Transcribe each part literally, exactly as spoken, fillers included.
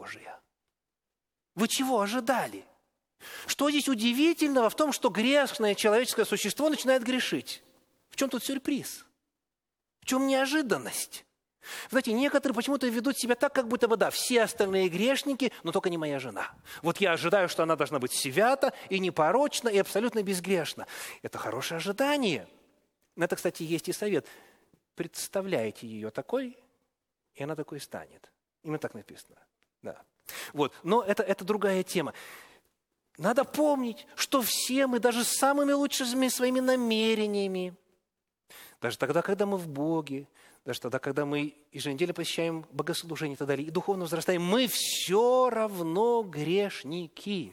Божия. Вы чего ожидали? Что здесь удивительного в том, что грешное человеческое существо начинает грешить? В чем тут сюрприз? В чем неожиданность? Знаете, некоторые почему-то ведут себя так, как будто бы, да, все остальные грешники, но только не моя жена. Вот я ожидаю, что она должна быть свята и непорочна, и абсолютно безгрешна. Это хорошее ожидание. На это, кстати, есть и совет. Представляете ее такой, и она такой станет. Именно так написано. Да. Вот. Но это, это другая тема. Надо помнить, что все мы, даже с самыми лучшими своими намерениями, даже тогда, когда мы в Боге, даже тогда, когда мы еженедельно посещаем богослужение и так далее, и духовно возрастаем, мы все равно грешники.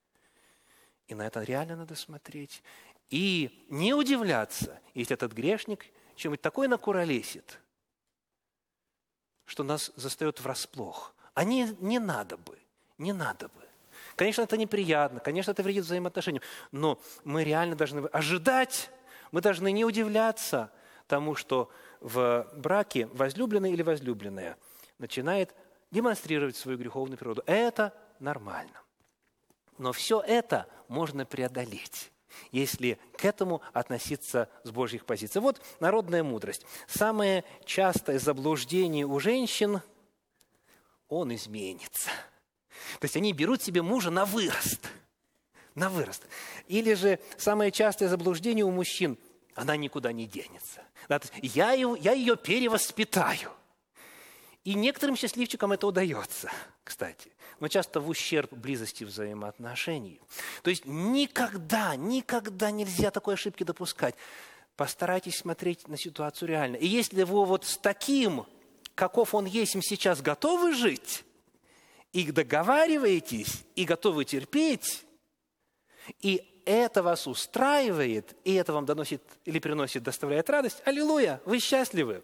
И на это реально надо смотреть. И не удивляться, если этот грешник чем-нибудь такое накуролесит, что нас застает врасплох. А не, не надо бы, не надо бы. Конечно, это неприятно, конечно, это вредит взаимоотношениям, но мы реально должны ожидать, мы должны не удивляться тому, что в браке возлюбленный или возлюбленная начинает демонстрировать свою греховную природу. Это нормально. Но все это можно преодолеть, если к этому относиться с Божьих позиций. Вот народная мудрость. Самое частое заблуждение у женщин – он изменится. То есть они берут себе мужа на вырост. На вырост. Или же самое частое заблуждение у мужчин – она никуда не денется. Да, то есть я, ее, я ее перевоспитаю. И некоторым счастливчикам это удается, кстати. Но часто в ущерб близости взаимоотношений. То есть никогда, никогда нельзя такой ошибки допускать. Постарайтесь смотреть на ситуацию реально. И если вы вот с таким, каков он есть, сейчас готовы жить, и договариваетесь, и готовы терпеть, и это вас устраивает, и это вам доносит или приносит, доставляет радость, аллилуйя, вы счастливы.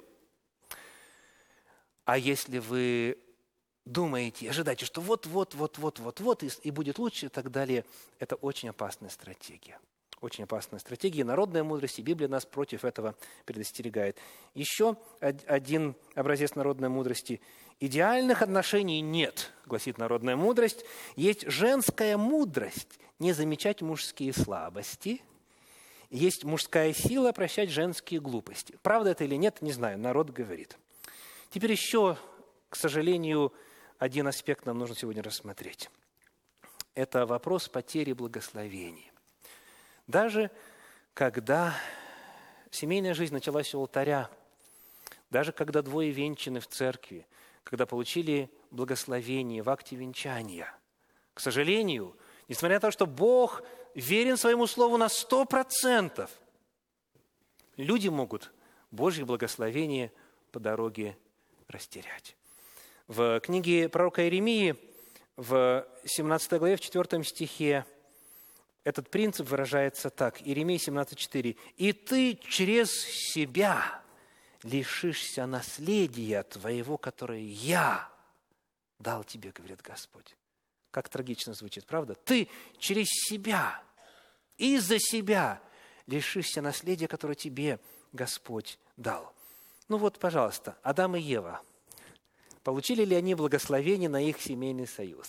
А если вы думаете, ожидаете, что вот-вот-вот-вот-вот-вот, и, и будет лучше, и так далее, это очень опасная стратегия. Очень опасная стратегия. Народная мудрость, и Библия нас против этого предостерегает. Еще один образец народной мудрости. Идеальных отношений нет, гласит народная мудрость. Есть женская мудрость не замечать мужские слабости. Есть мужская сила прощать женские глупости. Правда это или нет, не знаю, народ говорит. Теперь еще, к сожалению, один аспект нам нужно сегодня рассмотреть. Это вопрос потери благословений. Даже когда семейная жизнь началась у алтаря, даже когда двое венчаны в церкви, когда получили благословение в акте венчания, к сожалению, несмотря на то, что Бог верен своему слову на сто процентов, люди могут Божье благословение по дороге растерять. В книге пророка Иеремии, в семнадцатой главе, в четвёртом стихе, этот принцип выражается так. Иеремия семнадцать четыре. «И ты через себя лишишься наследия твоего, которое я дал тебе, говорит Господь». Как трагично звучит, правда? Ты через себя, из-за себя лишишься наследия, которое тебе Господь дал. Ну вот, пожалуйста, Адам и Ева. Получили ли они благословение на их семейный союз?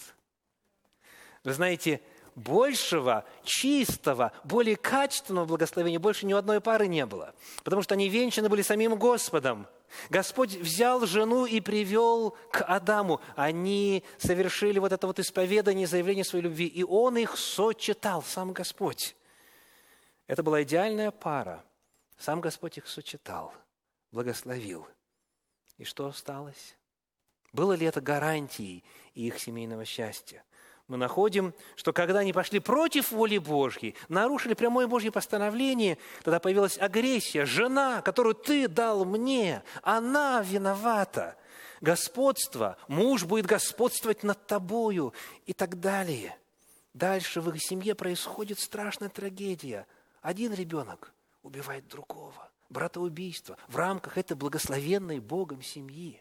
Вы знаете, большего, чистого, более качественного благословения больше ни у одной пары не было. Потому что они венчаны были самим Господом. Господь взял жену и привел к Адаму. Они совершили вот это вот исповедание, заявление своей любви. И Он их сочетал, сам Господь. Это была идеальная пара. Сам Господь их сочетал, благословил. И что осталось? Было ли это гарантией их семейного счастья? Мы находим, что когда они пошли против воли Божьей, нарушили прямое Божье постановление, тогда появилась агрессия. Жена, которую ты дал мне, она виновата. Господство, муж будет господствовать над тобою и так далее. Дальше в их семье происходит страшная трагедия. Один ребенок убивает другого. Братоубийство в рамках этой благословенной Богом семьи.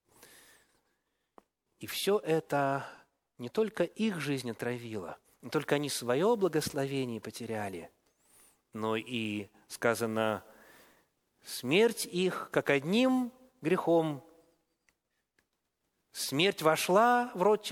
И все это не только их жизнь отравило, не только они свое благословение потеряли, но и, сказано, смерть их, как одним грехом, смерть вошла в род человека,